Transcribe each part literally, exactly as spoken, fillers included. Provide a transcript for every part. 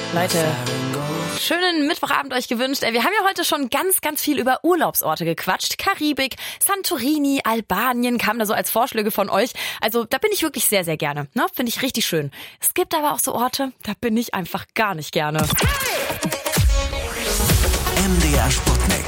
Leute, schönen Mittwochabend euch gewünscht. Wir haben ja heute schon ganz, ganz viel über Urlaubsorte gequatscht. Karibik, Santorini, Albanien kamen da so als Vorschläge von euch. Also da bin ich wirklich sehr, sehr gerne. Ne? Finde ich richtig schön. Es gibt aber auch so Orte, da bin ich einfach gar nicht gerne. M D R Sputnik.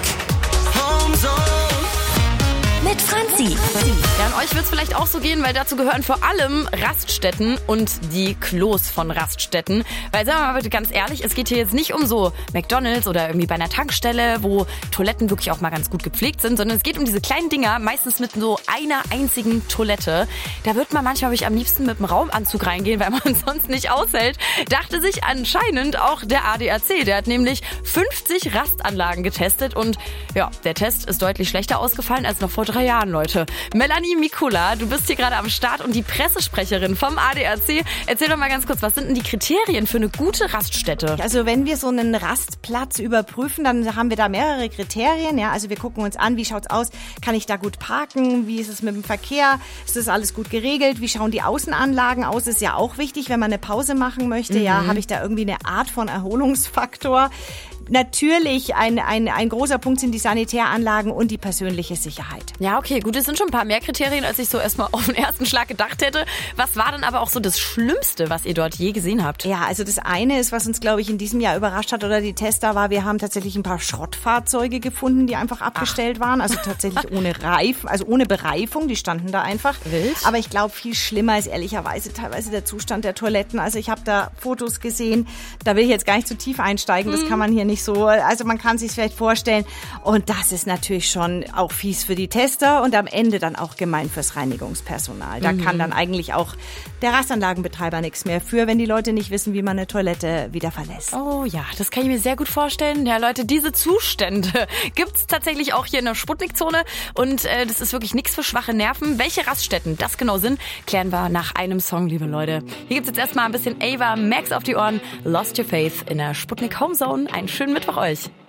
Mit Franzi. Ja, an euch wird es vielleicht auch so gehen, weil dazu gehören vor allem Raststätten und die Klos von Raststätten. Weil, sagen wir mal bitte ganz ehrlich, es geht hier jetzt nicht um so McDonald's oder irgendwie bei einer Tankstelle, wo Toiletten wirklich auch mal ganz gut gepflegt sind, sondern es geht um diese kleinen Dinger, meistens mit so einer einzigen Toilette. Da wird man manchmal wirklich am liebsten mit dem Raumanzug reingehen, weil man sonst nicht aushält. Dachte sich anscheinend auch der A D A C. Der hat nämlich fünfzig Rastanlagen getestet und ja, der Test ist deutlich schlechter ausgefallen als noch vor drei Jahren, Leute. Melanie Mikula, du bist hier gerade am Start und die Pressesprecherin vom A D A C. Erzähl doch mal ganz kurz, was sind denn die Kriterien für eine gute Raststätte? Also wenn wir so einen Rastplatz überprüfen, dann haben wir da mehrere Kriterien. Ja, also wir gucken uns an, wie schaut's aus? Kann ich da gut parken? Wie ist es mit dem Verkehr? Ist das alles gut geregelt? Wie schauen die Außenanlagen aus? Ist ja auch wichtig, wenn man eine Pause machen möchte. Mhm. Ja, habe ich da irgendwie eine Art von Erholungsfaktor? Natürlich, ein, ein, ein großer Punkt sind die Sanitäranlagen und die persönliche Sicherheit. Ja, okay, gut, es sind schon ein paar mehr Kriterien, als ich so erstmal auf den ersten Schlag gedacht hätte. Was war denn aber auch so das Schlimmste, was ihr dort je gesehen habt? Ja, also das eine ist, was uns, glaube ich, in diesem Jahr überrascht hat oder die Tester war, wir haben tatsächlich ein paar Schrottfahrzeuge gefunden, die einfach abgestellt Ach. waren. Also tatsächlich ohne Reif, also ohne Bereifung, die standen da einfach. Wild. Aber ich glaube, viel schlimmer ist ehrlicherweise teilweise der Zustand der Toiletten. Also ich habe da Fotos gesehen, da will ich jetzt gar nicht zu tief einsteigen, das hm. kann man hier nicht so, also man kann sich vielleicht vorstellen. Und das ist natürlich schon auch fies für die Tester und am Ende dann auch gemein fürs Reinigungspersonal. Da mhm. kann dann eigentlich auch der Rastanlagenbetreiber nichts mehr für, wenn die Leute nicht wissen, wie man eine Toilette wieder verlässt. Oh ja, das kann ich mir sehr gut vorstellen. Ja, Leute, diese Zustände gibt's tatsächlich auch hier in der Sputnik-Zone und äh, das ist wirklich nichts für schwache Nerven. Welche Raststätten das genau sind, klären wir nach einem Song, liebe Leute. Hier gibt's jetzt erstmal ein bisschen Ava Max auf die Ohren. Lost Your Faith in der Sputnik Homezone. Einen schönen Mittwoch euch.